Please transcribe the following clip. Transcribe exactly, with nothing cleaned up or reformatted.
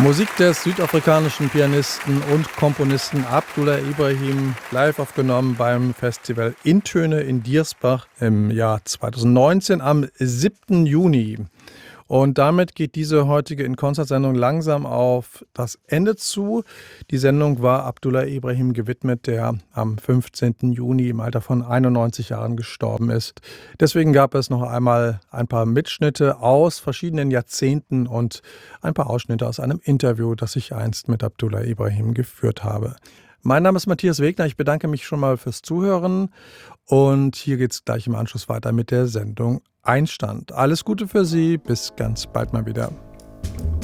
Musik des südafrikanischen Pianisten und Komponisten Abdullah Ibrahim, live aufgenommen beim Festival Intöne in Diersbach im Jahr zweitausendneunzehn am siebten Juni. Und damit geht diese heutige In-Konzert-Sendung langsam auf das Ende zu. Die Sendung war Abdullah Ibrahim gewidmet, der am fünfzehnten Juni im Alter von einundneunzig Jahren gestorben ist. Deswegen gab es noch einmal ein paar Mitschnitte aus verschiedenen Jahrzehnten und ein paar Ausschnitte aus einem Interview, das ich einst mit Abdullah Ibrahim geführt habe. Mein Name ist Matthias Wegner, ich bedanke mich schon mal fürs Zuhören und hier geht es gleich im Anschluss weiter mit der Sendung Einstand. Alles Gute für Sie, bis ganz bald mal wieder.